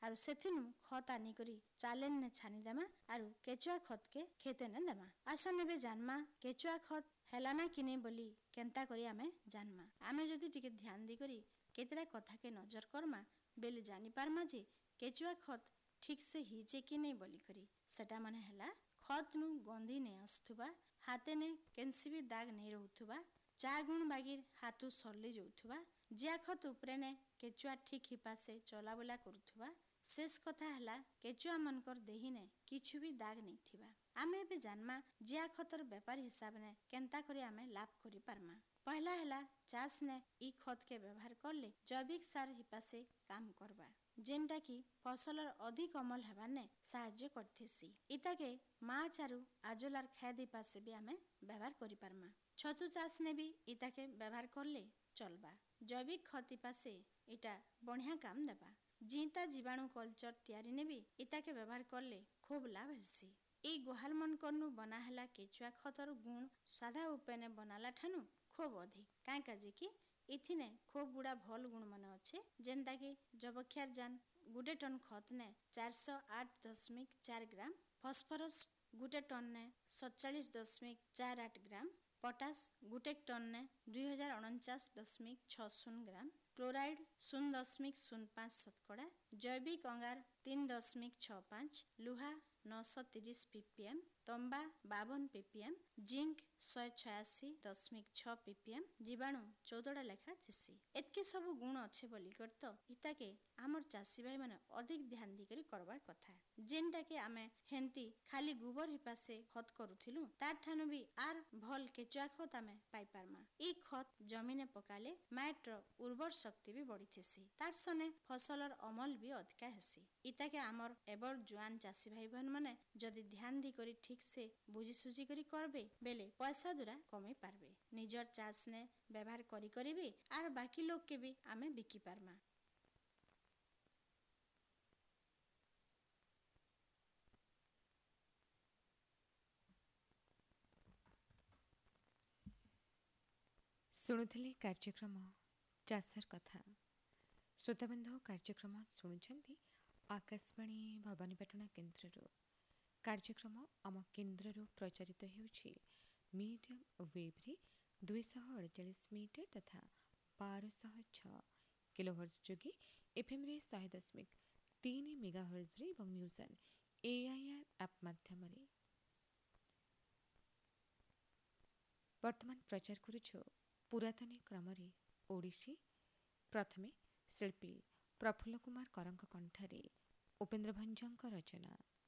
आरु सेथिनु खत आनिकरी चालेन ने छानी देमा आरु केचुआ खत के खेते ने देमा। आसन एबे जानमा केचुआ खत हेला ना कि नहीं बोली केंता करी आमे जानमा। आमे जदि टिके ध्यान दी करी केतेरा कथा के नजर करमा बेले जानी पारमा जे केचुआ खत ठीक से हिचे कि नहीं बोली करी। सेटा माने हेला खत नु गंधी ने आसुथुबा, हाथे ने केंसी भी दाग नहीं रहउथुबा, चा गुण बागिर हाथु सरली जाउथुबा, जिया खत उपरे ने केचुआ ठीक हिपासे चलाबुला करुथुबा। शेष कथा हला केचुआ मनकर देही ने किछु भी दाग नहीं थिबा। आमे बे जानमा जिया खतर व्यापार हिसाब ने केंता करी आमे लाभ करी पारमा। पहला हला चाष ने ई खत के व्यवहार करले जैविक सार हिपासे काम करबा, जेनटा की फसलर अधिक अमल हेबा ने सहाय्य करथिसी। इता के माछ आरु आजोलार खाद हिपासे भी आमे व्यवहार करी पारमा। छतु चाष ने भी इता के व्यवहार करले चलबा। जैविक खत हिपासे इटा बढ़िया काम देबा। जीता जीवाणु कल्चर तैयारी ने भी इता के व्यवहार करले खूब लाभ हेसी। ई गुहाल मन करनु बना हला केचुआ खतर गुण साधा उपेने बनाला ठानु खूब अधिक। काई काजे की इथिने खूब गुड़ा भल गुण मन अच्छे, जेनता की जबक्षार जान गुटे टन खत ने 408.4 ग्राम, फॉस्फोरस गुटे टन ने 47.48 ग्राम, पोटास गुटे टन ने 2049.60 ग्राम, क्लोराइड 0.05 शतकड़ा, जैविक अंगार 3.65, लुहा 930 ppm, तंबा 52 ppm, जिंक 186.6 ppm, जीवाणु 14 लेखा थिसी। एतके सब गुण अच्छे बोली कर तो इता के आमर चासी भाई माने अधिक ध्यान दी करी करबार कथा। जेनटा के आमे हेंती खाली गोबर हिपासे खत करूथिलु तार ठानु भी आर भल केचुआ खत आमे पाई पारमा। ई खत जमीने पकाले माटर उर्वर शक्ति भी बढ़ी थिसी, तार सने फसलर अमल भी अधिका हेसी। इता के आमर एबर जुआन चासी भाई बहन माने जदि ध्यान दी करी ठीक से बुझी सुझी करी करबे बेले पैसा दुरा कमे पारबे। निजर चाष ने व्यवहार करी करी भी आर बाकी लोग के भी आमे बिकी पारमा। शुणुथिले कार्यक्रम चाषर कथा। श्रोताबंधु कार्यक्रम शुणुछंती आकाशवाणी भवानीपाटना केन्द्रରୁ। कार्यक्रम आम केन्द्रରୁ प्रचारित ହେଉଛି मीडियम वेव्रे 248 मीटर तथा 1206 किलोहर्ट्ज जोगे एफएम रे 100.3 मेगाहर्ट्ज रे এবং न्यूजन एआईआर ऐप माध्यम रे। वर्तमान प्रचार करूछु पुरातनी क्रम रे ओडिसी। प्रथमे शिल्पी प्रफुल्ल कुमार करंक कंठरे उपेन्द्र भंजଙ୍କ रचना।